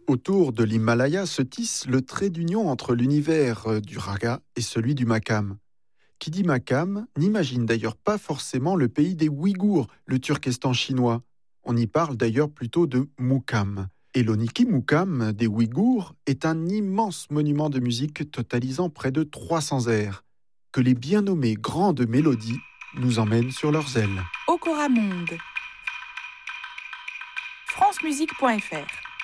Autour de l'Himalaya se tisse le trait d'union entre l'univers du raga et celui du makam. Qui dit makam n'imagine d'ailleurs pas forcément le pays des Ouïghours, le Turkestan chinois. On y parle d'ailleurs plutôt de mukam. Et l'Oniki Mukam des Ouïghours est un immense monument de musique totalisant près de 300 airs, que les bien nommées grandes mélodies nous emmènent sur leurs ailes. Okora Monde. francemusique.fr